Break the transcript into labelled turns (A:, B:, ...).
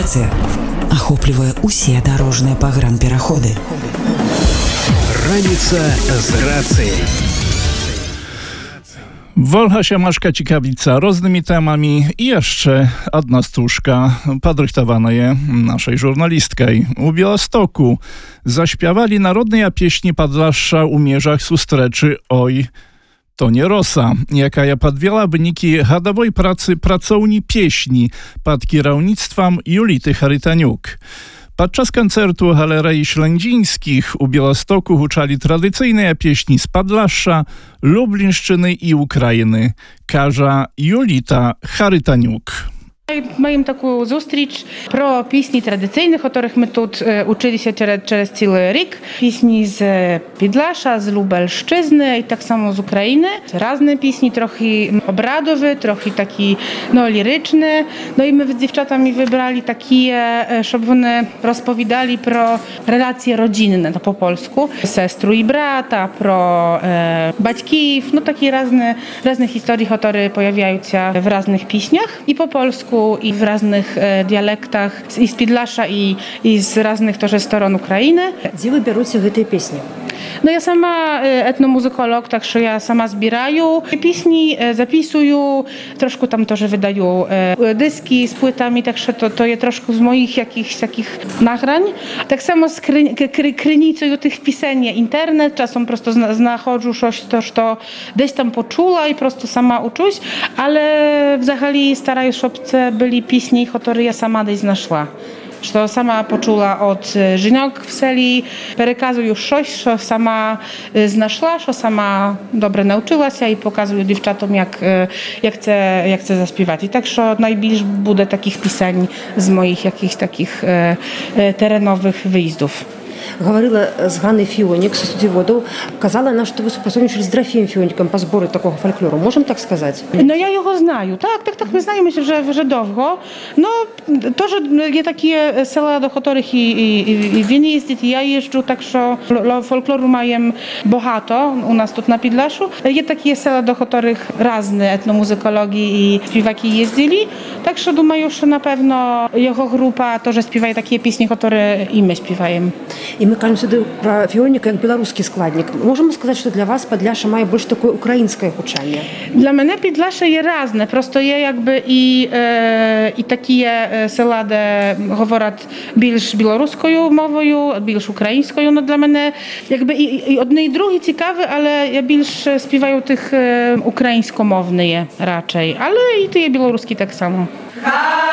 A: навігацыя ахоплівае ўсе дарожныя пагранпераходы.
B: Раніца з рацыяй.
C: Wolcha Siemaszka Cikawica różnymi temami i jeszcze jedna stróżka podrychtowana je naszej żurnalistkai. U Białegostoku zaśpiewali narodne pieśni Podlasza u mierzach sustreczy Oj, to nie rosa, jaka ja podwiela wyniki hadowej pracy pracowni pieśni pod kierownictwem Julity Charytaniuk. Podczas koncertu Galerei Ślędzińskich u Białegostoku huczali tradycyjne pieśni z Podlasza, Lublińszczyny i Ukrainy. Кажа Julita Charytaniuk.
D: Маємо таку зустріч про пісні традиційних, яких ми тут училися через цілий рік. Пісні з Підлаша, з Lubelszczyzny і так само з України. Різні пісні, трохи обрадові, трохи такі ліричні. І ми з дівчатами вибрали такі, щоб вони розповідали про relacje rodzinne po polsku. Sestru i brata, pro батьків, такі різні історії, які появляються в різних піснях. І по polsku, i w różnych dialektach, i z Підlasza, i z różnych też stron Ukrainy.
E: Gdzie wy bierzecie te pieśni?
D: Ja sama etnomuzykolog, także ja sama zbieraję pieśni, zapisuję, troszkę tam też wydaję dyski z płytami, także to jest troszkę z moich jakichś takich nagrań. Tak samo z krynicą tych pisań internet, czasem prosto znachodzę coś, to gdzieś tam poczula i prosto sama uczuć, ale w zasadzie staraję się, żeby byli pieśni, które ja sama gdzieś znalazła. Що сама почула від жінок в селі, переказую щось, що сама знайшла, що сама добре навчилася і показую дівчатам, як це заспівати. Так що найбільше буде таких пісень з моїх якихось таких терenowych виїздів.
E: Говорила з Ганною Фіонік, з студіоводом, казала вона, що ви співпрацюєте з Дорофієм Фіоніком по збору такого фольклору. Можемо так сказати?
D: Я його знаю. Так, ми знаємося вже довго. Теж є такі села, до яких і він їздить, і я їжджу, так що фольклору маємо багато у нас тут на Підлашу. Є такі села, до яких різні етномузикологи і співаки їздили, так що думаю, що напевно його група теж співає такі пісні, які і ми співаємо.
E: І ми кажемо сюди про Фіоніка як білоруський складник. Можемо сказати, що для вас Підляша має більш таке українське гучання?
D: Для мене Підляша є різне. Просто є якби і такі села, де говорять більш білоруською мовою, більш українською. Для мене якби і одне, і друге цікаве, але я більш співаю тих українськомовні raczej. Але і ті білоруські так само.